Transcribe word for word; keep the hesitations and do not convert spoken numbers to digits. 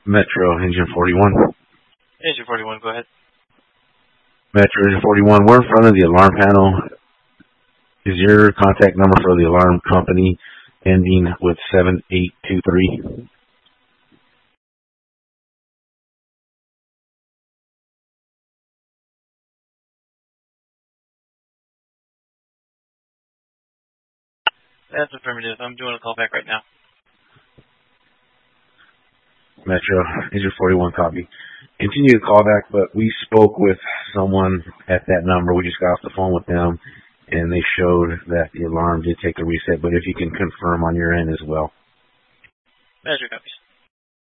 Metro, Engine forty-one. Engine forty-one, go ahead. Metro, Engine forty-one, we're in front of the alarm panel. Is your contact number for the alarm company ending with seven eight two three? That's affirmative. I'm doing a call back right now. Metro, Engine forty-one, copy. Continue to call back, but we spoke with someone at that number. We just got off the phone with them, and they showed that the alarm did take a reset, but if you can confirm on your end as well. Measure copies.